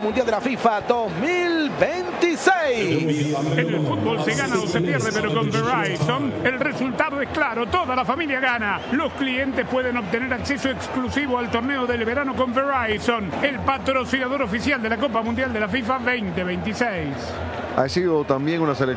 Mundial de la FIFA 2026. En el fútbol se gana o se pierde, pero con Verizon el resultado es claro, toda la familia gana. Los clientes pueden obtener acceso exclusivo al torneo del verano con Verizon, el patrocinador oficial de la Copa Mundial de la FIFA 2026. Ha sido también una selección